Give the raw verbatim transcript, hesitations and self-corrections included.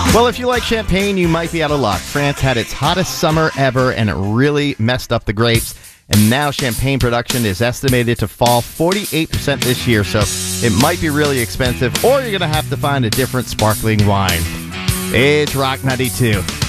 Well, if you like champagne, you might be out of luck. France had its hottest summer ever, and it really messed up the grapes. And now champagne production is estimated to fall forty-eight percent this year, so it might be really expensive, or you're going to have to find a different sparkling wine. It's Rock ninety-two.